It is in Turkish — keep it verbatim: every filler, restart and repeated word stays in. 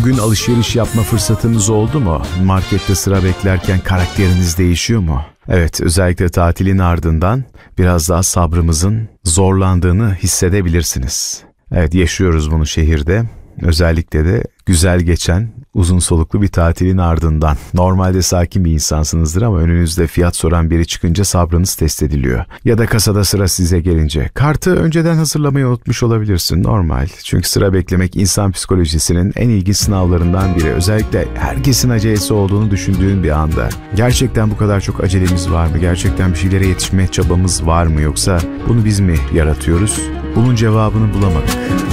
Bugün alışveriş yapma fırsatınız oldu mu? Markette sıra beklerken karakteriniz değişiyor mu? Evet, özellikle tatilin ardından biraz daha sabrımızın zorlandığını hissedebilirsiniz. Evet, yaşıyoruz bunu şehirde. Özellikle de güzel geçen, uzun soluklu bir tatilin ardından. Normalde sakin bir insansınızdır ama önünüzde fiyat soran biri çıkınca sabrınız test ediliyor. Ya da kasada sıra size gelince. Kartı önceden hazırlamayı unutmuş olabilirsin, normal. Çünkü sıra beklemek insan psikolojisinin en ilginç sınavlarından biri. Özellikle herkesin acelesi olduğunu düşündüğün bir anda. Gerçekten bu kadar çok acelemiz var mı? Gerçekten bir şeylere yetişme çabamız var mı? Yoksa bunu biz mi yaratıyoruz? Bunun cevabını bulamadık.